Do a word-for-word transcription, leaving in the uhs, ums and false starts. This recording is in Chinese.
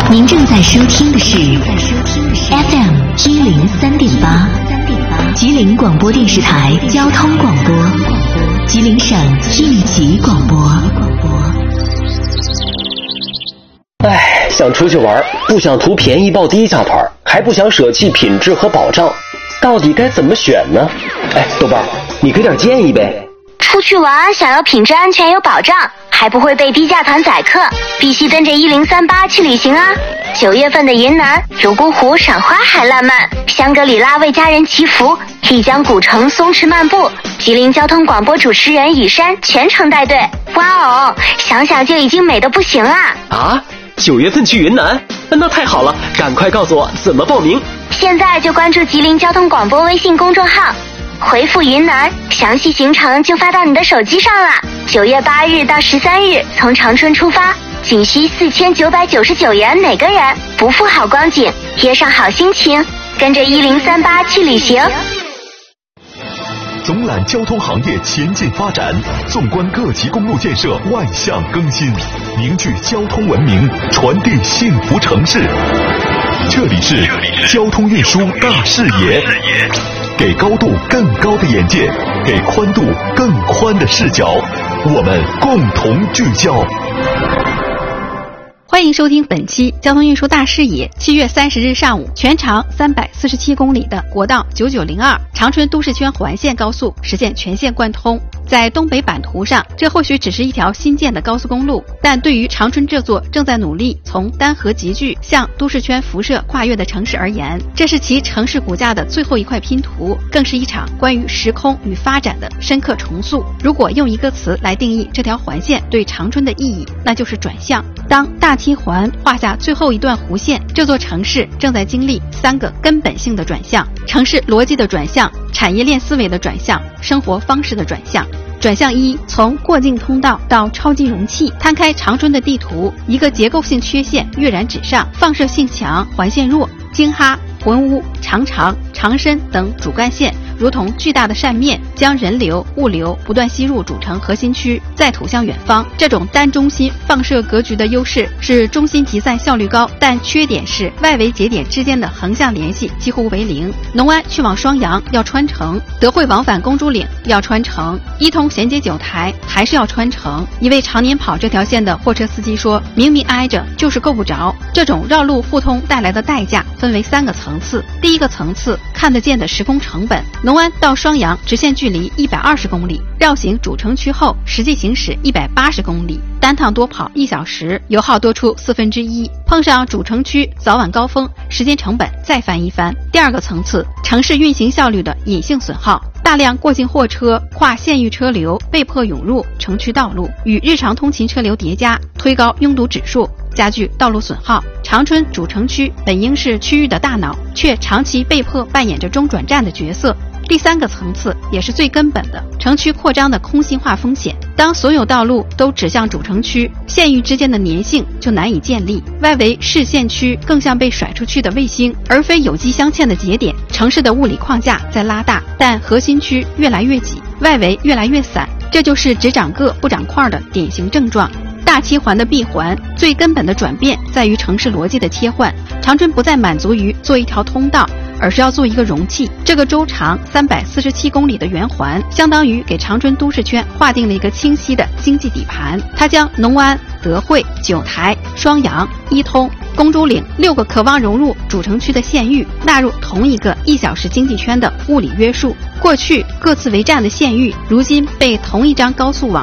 您正在收听的是 F M 一零三点八，吉林广播电视台交通广播，吉林省应急广播。 哎，想出去玩，不想图便宜报低价团，还不想舍弃品质和保障，到底该怎么选呢？哎，豆瓣，你给点建议呗。 出去玩想要品质安全有保障，还不会被低价团宰客，必须跟着一零三八去旅行啊！九月份的云南泸沽湖赏花海烂漫，香格里拉为家人祈福，丽江古城松弛漫步，吉林交通广播主持人雨山全程带队。哇哦，想想就已经美得不行啦！ 啊，九月份去云南，那太好了，赶快告诉我怎么报名。 现在就关注吉林交通广播微信公众号，回复云南，详细行程就发到你的手机上了。九月八日到十三日从长春出发，仅需四千九百九十九元每个人，不负好光景，约上好心情，跟着一零三八去旅行。 总揽交通行业前进发展，纵观各级公路建设万象更新，凝聚交通文明，传递幸福城市。这里是交通运输大视野，给高度更高的眼界，给宽度更宽的视角，我们共同聚焦。 欢迎收听本期交通运输大视野。七月三十日上午，全长三百四十七公里的国道九九零二长春都市圈环线高速实现全线贯通。在东北版图上，这或许只是一条新建的高速公路，但对于长春这座正在努力从单核集聚向都市圈辐射跨越的城市而言，这是其城市骨架的最后一块拼图，更是一场关于时空与发展的深刻重塑。如果用一个词来定义这条环线对长春的意义，那就是转向。当大七环画下最后一段弧线，这座城市正在经历三个根本性的转向：城市逻辑的转向、产业链思维的转向、生活方式的转向。转向一，从过境通道到超级容器。摊开长春的地图，一个结构性缺陷跃然纸上，放射性强，环线弱，京哈、浑乌、长长、长深等主干线如同巨大的扇面，将人流、物流不断吸入主城核心区，再吐向远方。这种单中心放射格局的优势是中心集散效率高，但缺点是外围节点之间的横向联系几乎为零。农安去往双阳要穿城，德惠往返公主岭要穿城，一通衔接九台还是要穿城。一位常年跑这条线的货车司机说，明明挨着就是够不着。这种绕路互通带来的代价分为三个层次。第一个层次，看得见的时空成本。农安到双阳直线距离一百二十公里，绕行主城区后实际行驶一百八十公里，单趟多跑一小时，油耗多出四分之一。碰上主城区早晚高峰，时间成本再翻一番。第二个层次，城市运行效率的隐性损耗。大量过境货车跨县域车流被迫涌入城区道路，与日常通勤车流叠加，推高拥堵指数，加剧道路损耗。长春主城区本应是区域的大脑，却长期被迫扮演着中转站的角色。第三个层次，也是最根本的，城区扩张的空心化风险。当所有道路都指向主城区，县域之间的粘性就难以建立，外围市县区更像被甩出去的卫星，而非有机镶嵌的节点。城市的物理框架在拉大，但核心区越来越挤，外围越来越散，这就是只长个不长块的典型症状。大七环的闭环最根本的转变在于城市逻辑的切换，长春不再满足于做一条通道，而是要做一个容器。这个周长三百四十七公里的圆环，相当于给长春都市圈划定了一个清晰的经济底盘。它将农安、德惠、九台、双阳、一通、公主岭六个渴望融入主城区的县域纳入同一个一小时经济圈的物理约束。过去各自为战的县域，如今被同一张高速网